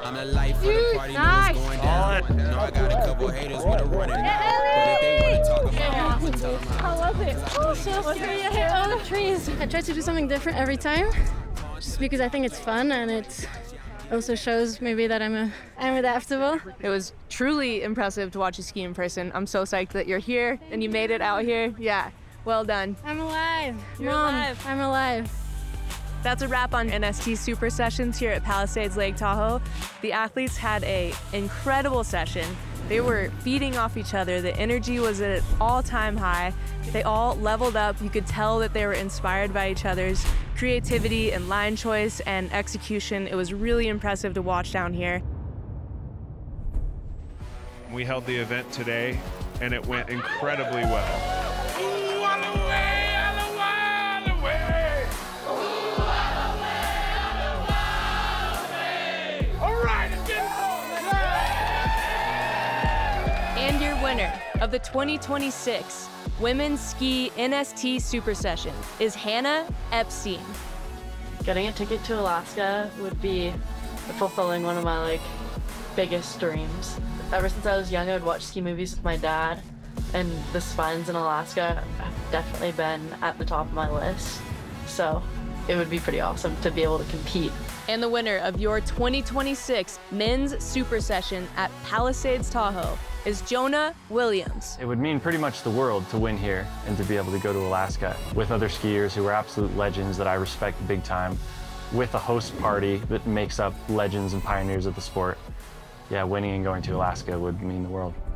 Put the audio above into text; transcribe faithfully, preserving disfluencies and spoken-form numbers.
I'm the life of the party, know it's going down. Know I got a couple haters wanna run it now. But if they wanna talk about me, tell them How was it? Oh, so scary. I hit all the trees. I try to do something different every time, just because I think it's fun and it also shows maybe that I'm a I'm adaptable. It was truly impressive to watch you ski in person. I'm so psyched that you're here and you made it out here. Yeah, well done. I'm alive. You're Mom, alive. I'm alive. That's a wrap on N S T Super Sessions here at Palisades Lake Tahoe. The athletes had an incredible session. They were feeding off each other. The energy was at an all-time high. They all leveled up. You could tell that they were inspired by each other's creativity and line choice and execution. It was really impressive to watch down here. We held the event today, and it went incredibly well. And your winner of the twenty twenty-six Women's Ski N S T Super Session is Hannah Epstein. Getting a ticket to Alaska would be fulfilling one of my like biggest dreams. Ever since I was young, I would watch ski movies with my dad, and the spines in Alaska have definitely been at the top of my list. So it would be pretty awesome to be able to compete. And the winner of your twenty twenty-six Men's Super Session at Palisades Tahoe is Jonah Williams. It would mean pretty much the world to win here and to be able to go to Alaska with other skiers who are absolute legends that I respect big time, with a host party that makes up legends and pioneers of the sport. Yeah, winning and going to Alaska would mean the world.